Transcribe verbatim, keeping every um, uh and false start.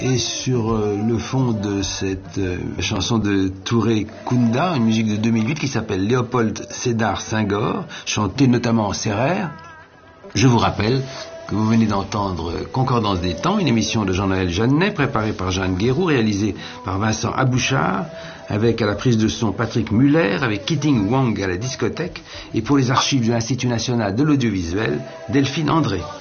Et sur euh, le fond de cette euh, chanson de Touré Kunda, une musique de deux mille huit qui s'appelle Léopold Sédar Senghor, chantée notamment en sérère, je vous rappelle que vous venez d'entendre Concordance des temps, une émission de Jean-Noël Jeannet, préparée par Jeanne Guéroux, réalisée par Vincent Abouchard, avec à la prise de son Patrick Muller, avec Keating Wang à la discothèque, et pour les archives de l'Institut national de l'audiovisuel, Delphine André.